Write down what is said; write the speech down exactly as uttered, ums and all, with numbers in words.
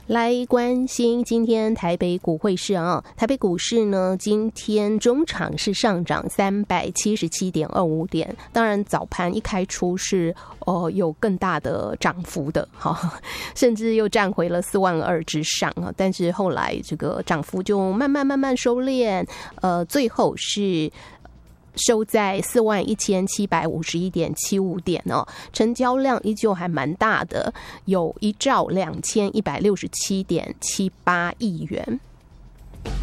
来关心今天台北股汇市啊，台北股市呢，今天中场是上涨三百七十七点二五点，当然早盘一开出是哦有更大的涨幅的哈，甚至又站回了四万二之上啊，但是后来这个涨幅就慢慢慢慢收敛，呃，最后是收在四万一千七百五十一点七五点哦，成交量依旧还蛮大的，有一兆两千一百六十七点七八亿元。